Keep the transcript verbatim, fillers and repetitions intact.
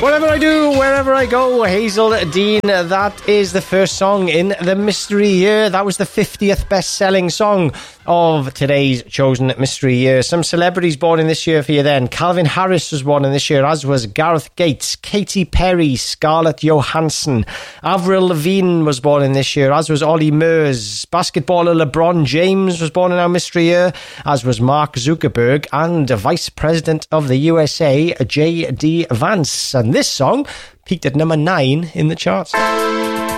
Whatever I do, wherever I go, Hazel Dean. That is the first song in the Mystery Year. That was the fiftieth best-selling song of today's chosen Mystery Year. Some celebrities born in this year for you then. Calvin Harris was born in this year, as was Gareth Gates, Katy Perry, Scarlett Johansson. Avril Lavigne was born in this year, as was Ollie Murs. Basketballer LeBron James was born in our Mystery Year, as was Mark Zuckerberg, and Vice President of the U S A, J D Vance. And this song peaked at number nine in the charts.